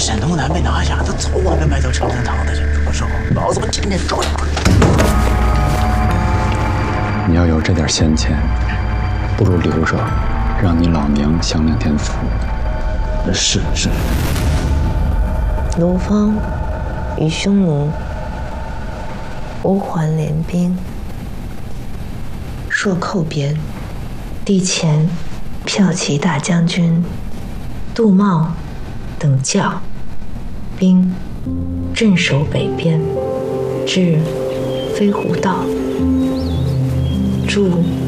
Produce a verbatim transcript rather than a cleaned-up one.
沈东南被拿下，他早晚被卖到长生堂的去。我说，老子们今天照样。 你要有这点闲钱，不如留着，让你老娘享两天福。 是是。 卢方与匈奴乌桓联兵，朔寇边，帝前骠骑大将军杜茂等将兵镇守北边，至飞狐道，驻